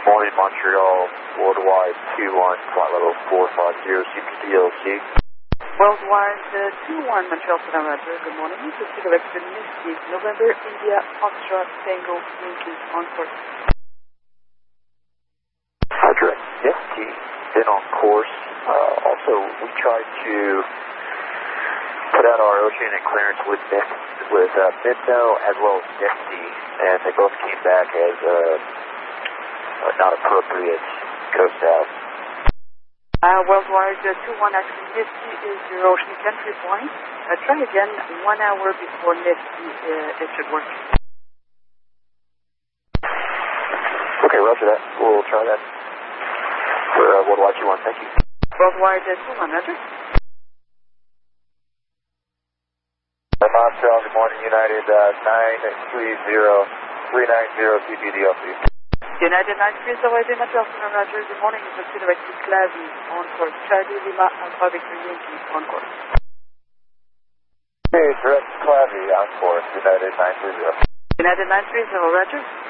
Morning, Montreal, worldwide 21, flight level 450, CPDLC. Worldwide 21, Montreal, Roger. Good morning. This is direction Misty, November, India, Foxtrot, Tango, Yankee, on course. Roger, Misty, been on course. Also, we tried to put out our oceanic clearance with Midno as well as Misty, and they both came back as not appropriate coast out. Worldwide 21, actually Misty is your oceanic entry point. Try again 1 hour before Misty, it should work. Okay, roger that. We'll try that for worldwide 21, thank you. Worldwide 21, roger. Montreal, good morning, United 930-390 CPDLC. United 930 Montreal, Roger. Good morning. This is direction Clavy, on course. Charlie Lima, Alpha Victor Yankee, on course. Hey, direct Clavy, on course, United 930. United 930, Roger.